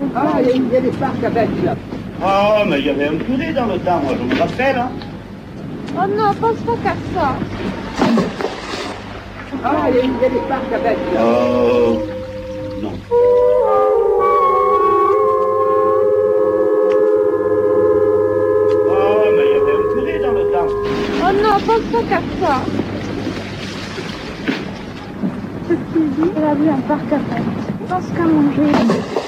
Ah, il y a des parcs à Belge, là. Oh, mais il y avait un poulet dans le temps, moi, je me rappelle, hein. Oh non, pense pas qu'à ça. Ah, il y a des parcs à Belge, là. Oh, non. Oh, mais il y avait un poulet dans le temps. Oh non, pense pas qu'à ça. Elle a vu un parc à faire. Pense qu'à manger.